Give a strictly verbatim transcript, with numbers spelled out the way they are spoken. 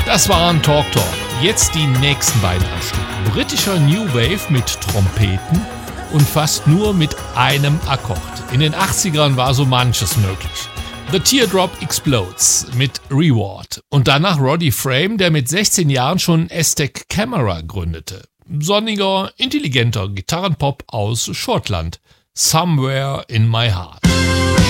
Das waren Talk Talk. Jetzt die nächsten beiden Stücke. Britischer New Wave mit Trompeten und fast nur mit einem Akkord. In den achtzigern war so manches möglich. The Teardrop Explodes mit Reward. Und danach Roddy Frame, der mit sechzehn Jahren schon Aztec Camera gründete. Sonniger, intelligenter Gitarrenpop aus Schottland. Somewhere in My Heart.